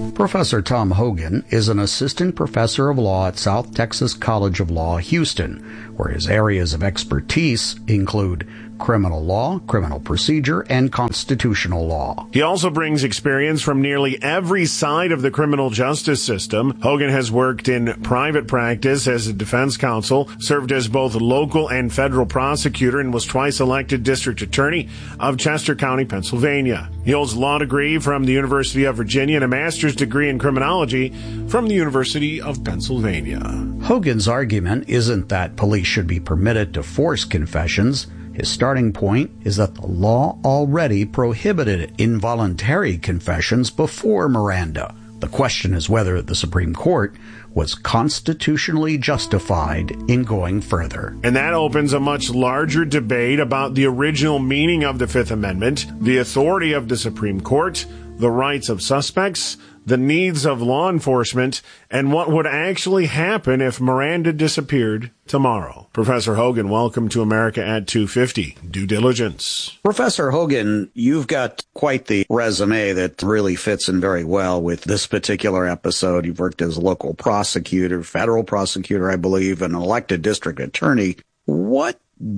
Professor Tom Hogan is an assistant professor of law at South Texas College of Law, Houston, where his areas of expertise include criminal law, criminal procedure, and constitutional law. He also brings experience from nearly every side of the criminal justice system. Hogan has worked in private practice as a defense counsel, served as both local and federal prosecutor, and was twice elected district attorney of Chester County, Pennsylvania. He holds a law degree from the University of Virginia and a master's degree in criminology from the University of Pennsylvania. Hogan's argument isn't that police should be permitted to force confessions. His starting point is that the law already prohibited involuntary confessions before Miranda. The question is whether the Supreme Court was constitutionally justified in going further. And that opens a much larger debate about the original meaning of the Fifth Amendment, the authority of the Supreme Court, the rights of suspects, the needs of law enforcement, and what would actually happen if Miranda disappeared tomorrow. Professor Hogan, welcome to America at 250. Due diligence. Professor Hogan, you've got quite the resume that really fits in very well with this particular episode. You've worked as a local prosecutor, federal prosecutor, I believe, an elected district attorney. What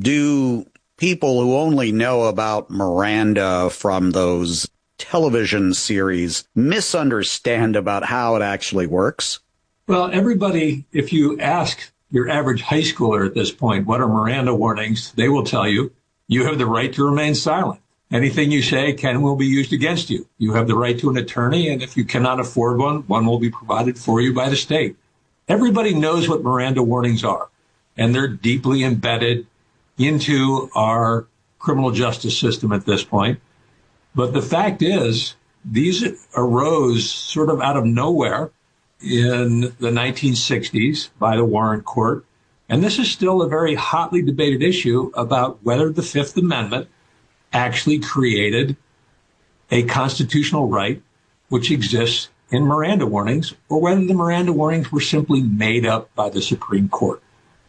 do people who only know about Miranda from those television series misunderstand about how it actually works? Well, everybody, if you ask your average high schooler at this point, what are Miranda warnings? They will tell you, you have the right to remain silent. Anything you say can and will be used against you. You have the right to an attorney, and if you cannot afford one will be provided for you by the state. Everybody knows what Miranda warnings are, and they're deeply embedded into our criminal justice system at this point. But the fact is, these arose sort of out of nowhere in the 1960s by the Warren Court. And this is still a very hotly debated issue about whether the Fifth Amendment actually created a constitutional right which exists in Miranda warnings, or whether the Miranda warnings were simply made up by the Supreme Court.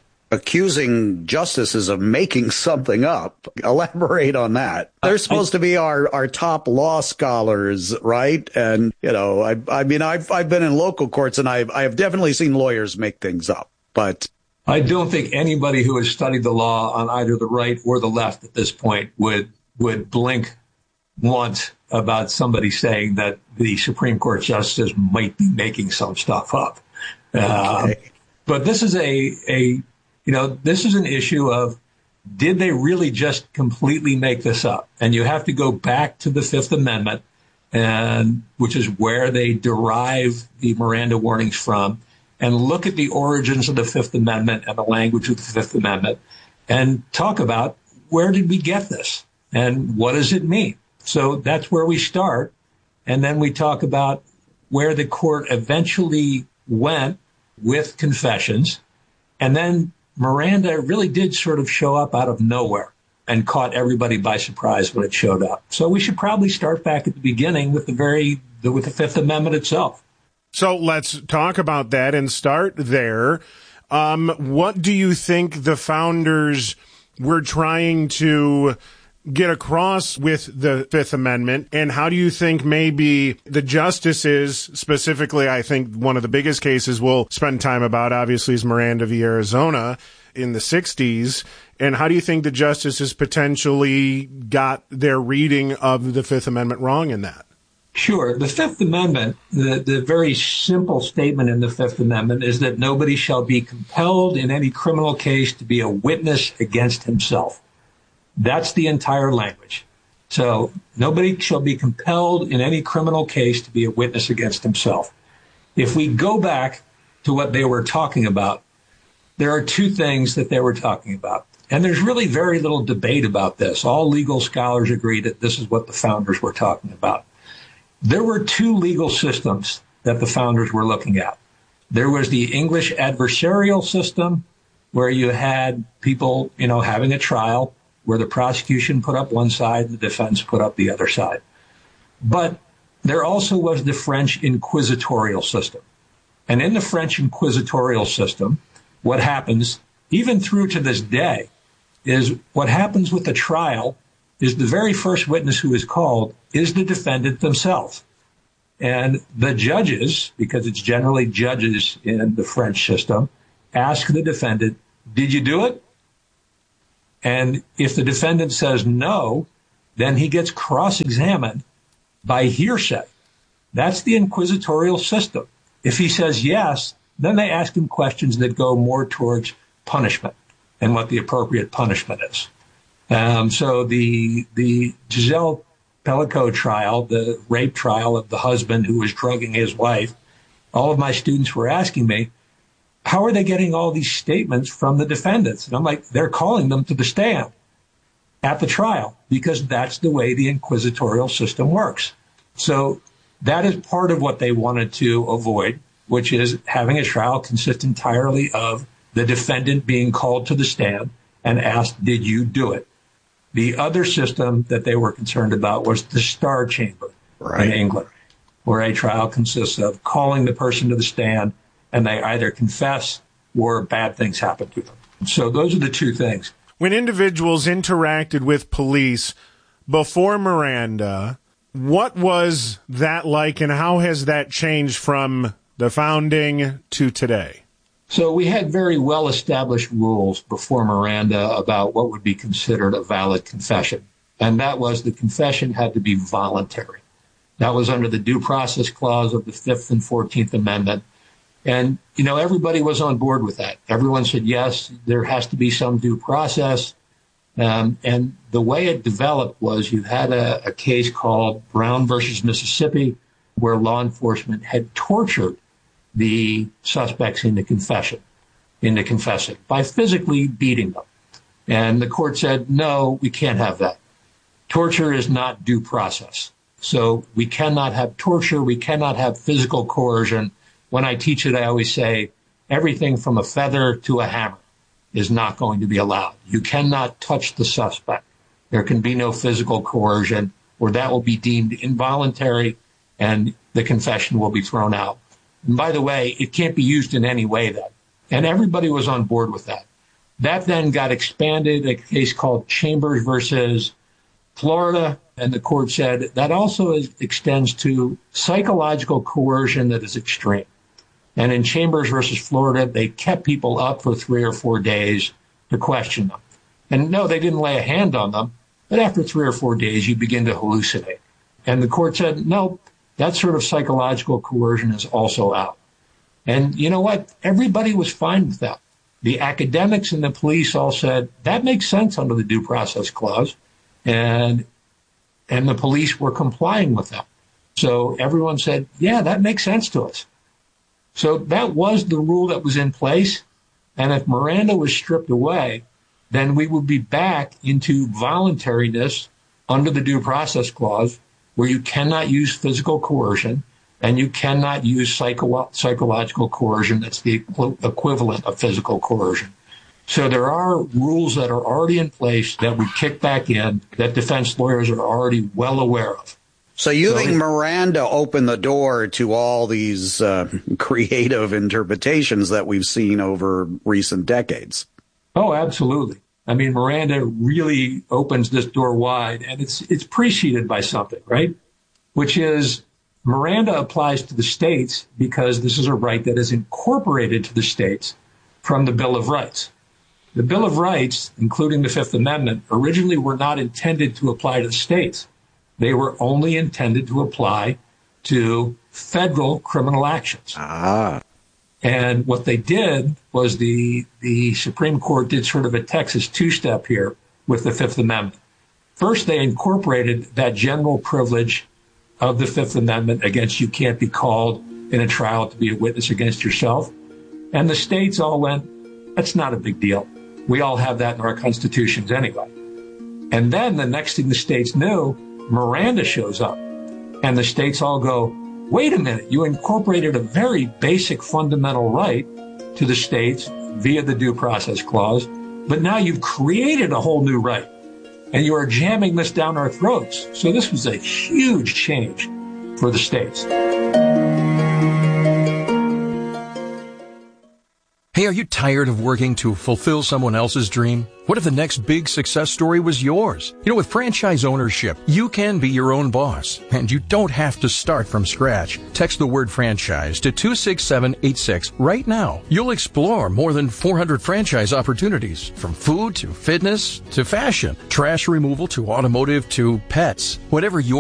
Accusing justices of making something up. Elaborate on that. They're supposed to be our top law scholars, right? And, you know, I mean, I've been in local courts and I have definitely seen lawyers make things up, but I don't think anybody who has studied the law on either the right or the left at this point would blink once about somebody saying that the Supreme Court justice might be making some stuff up. Okay. But this is this is an issue of, did they really just completely make this up? And you have to go back to the Fifth Amendment, and which is where they derive the Miranda warnings from, and look at the origins of the Fifth Amendment and the language of the Fifth Amendment, and talk about, where did we get this? And what does it mean? So that's where we start. And then we talk about where the court eventually went with confessions. And then Miranda really did sort of show up out of nowhere and caught everybody by surprise when it showed up. So we should probably start back at the beginning with with the Fifth Amendment itself. So let's talk about that and start there. What do you think the founders were trying to get across with the Fifth Amendment, and how do you think maybe the justices, specifically, I think one of the biggest cases we'll spend time about, obviously, is Miranda v. Arizona in the 60s, and how do you think the justices potentially got their reading of the Fifth Amendment wrong in that? Sure. The Fifth Amendment, the very simple statement in the Fifth Amendment is that nobody shall be compelled in any criminal case to be a witness against himself. That's the entire language. So nobody shall be compelled in any criminal case to be a witness against himself. If we go back to what they were talking about, there are two things that they were talking about. And there's really very little debate about this. All legal scholars agree that this is what the founders were talking about. There were two legal systems that the founders were looking at. There was the English adversarial system, where you had people, having a trial, where the prosecution put up one side, the defense put up the other side. But there also was the French inquisitorial system. And in the French inquisitorial system, what happens, even through to this day, is what happens with the trial is the very first witness who is called is the defendant themselves. And the judges, because it's generally judges in the French system, ask the defendant, did you do it? And if the defendant says no, then he gets cross-examined by hearsay. That's the inquisitorial system. If he says yes, then they ask him questions that go more towards punishment and what the appropriate punishment is. So the Giselle Pellico trial, the rape trial of the husband who was drugging his wife, all of my students were asking me, how are they getting all these statements from the defendants? And I'm like, they're calling them to the stand at the trial because that's the way the inquisitorial system works. So that is part of what they wanted to avoid, which is having a trial consist entirely of the defendant being called to the stand and asked, did you do it? The other system that they were concerned about was the Star Chamber in England, where a trial consists of calling the person to the stand and they either confess or bad things happen to them. So those are the two things. When individuals interacted with police before Miranda, what was that like and how has that changed from the founding to today? So we had very well-established rules before Miranda about what would be considered a valid confession. And that was the confession had to be voluntary. That was under the Due Process Clause of the 5th and 14th Amendment. And, you know, everybody was on board with that. Everyone said, yes, there has to be some due process. And the way it developed was you had a case called Brown versus Mississippi, where law enforcement had tortured the suspects into confessing by physically beating them. And the court said, no, we can't have that. Torture is not due process. So we cannot have torture. We cannot have physical coercion. When I teach it, I always say everything from a feather to a hammer is not going to be allowed. You cannot touch the suspect. There can be no physical coercion, or that will be deemed involuntary and the confession will be thrown out. And by the way, it can't be used in any way then. And everybody was on board with that. That then got expanded, a case called Chambers versus Florida, and the court said that also extends to psychological coercion that is extreme. And in Chambers versus Florida, they kept people up for 3 or 4 days to question them. And no, they didn't lay a hand on them, but after 3 or 4 days, you begin to hallucinate. And the court said, no, that sort of psychological coercion is also out. And you know what? Everybody was fine with that. The academics and the police all said, that makes sense under the Due Process Clause. And the police were complying with that. So everyone said, yeah, that makes sense to us. So that was the rule that was in place. And if Miranda was stripped away, then we would be back into voluntariness under the Due Process Clause, where you cannot use physical coercion and you cannot use psychological coercion. That's the equivalent of physical coercion. So there are rules that are already in place that we kick back in that defense lawyers are already well aware of. So you think Miranda opened the door to all these creative interpretations that we've seen over recent decades? Oh, absolutely. I mean, Miranda really opens this door wide, and it's preceded by something, right? Which is Miranda applies to the states because this is a right that is incorporated to the states from the Bill of Rights. The Bill of Rights, including the Fifth Amendment, originally were not intended to apply to the states. They were only intended to apply to federal criminal actions. And what they did was the Supreme Court did sort of a Texas two-step here with the Fifth Amendment. First, they incorporated that general privilege of the Fifth Amendment against you can't be called in a trial to be a witness against yourself. And the states all went, that's not a big deal. We all have that in our constitutions anyway. And then the next thing the states knew, Miranda shows up. And the states all go, wait a minute, you incorporated a very basic fundamental right to the states via the Due Process Clause, but now you've created a whole new right, and you are jamming this down our throats. So this was a huge change for the states. Hey, are you tired of working to fulfill someone else's dream? What if the next big success story was yours? You know, with franchise ownership, you can be your own boss, and you don't have to start from scratch. Text the word franchise to 26786 right now. You'll explore more than 400 franchise opportunities, from food to fitness to fashion, trash removal to automotive to pets. Whatever your